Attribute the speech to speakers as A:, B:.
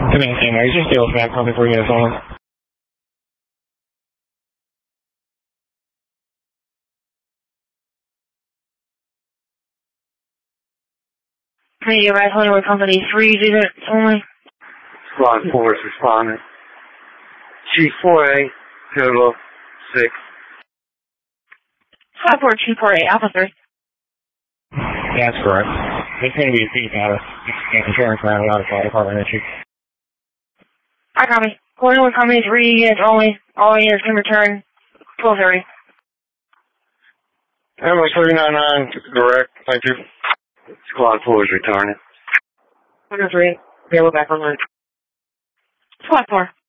A: Come in, Sam. Is your sales back probably 3 minutes only?
B: Hey, you're right, Hollywood Company, 3 digits only.
C: Squad 4 is responding. G4A, Kilo 6.
B: Squad 4, 248, officer.
A: That's correct. It's going to be a thief out of insurance around the fire department issue.
B: I copy. Hollywood Company, 3 units only. All units can return 12:30.
C: Ambulance 399, direct, thank you. Squad 4 is returning.
B: 103, available back online. Squad 4.